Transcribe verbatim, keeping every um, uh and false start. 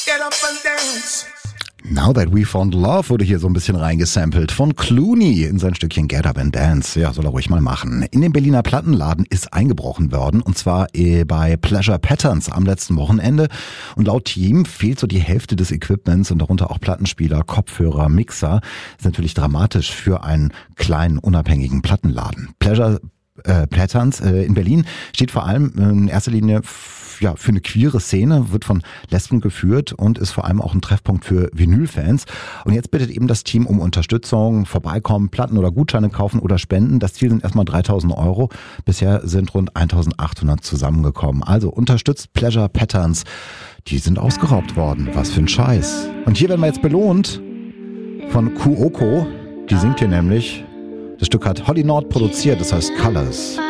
Get up and dance. Now That We Found Love wurde hier so ein bisschen reingesampelt von Clooney in sein Stückchen Get Up and Dance. Ja, soll er ruhig mal machen. In den Berliner Plattenladen ist eingebrochen worden und zwar bei Pleasure Patterns am letzten Wochenende. Und laut Team fehlt so die Hälfte des Equipments und darunter auch Plattenspieler, Kopfhörer, Mixer. Das ist natürlich dramatisch für einen kleinen, unabhängigen Plattenladen. Pleasure äh, Patterns äh, in Berlin steht vor allem in erster Linie ja, für eine queere Szene, wird von Lesben geführt und ist vor allem auch ein Treffpunkt für Vinylfans. Und jetzt bittet eben das Team um Unterstützung, vorbeikommen, Platten oder Gutscheine kaufen oder spenden. Das Ziel sind erstmal dreitausend Euro. Bisher sind rund eintausendachthundert zusammengekommen. Also unterstützt Pleasure Patterns. Die sind ausgeraubt worden. Was für ein Scheiß. Und hier werden wir jetzt belohnt von Kuoko. Die singt hier nämlich. Das Stück hat Holly Nord produziert, das heißt Colors.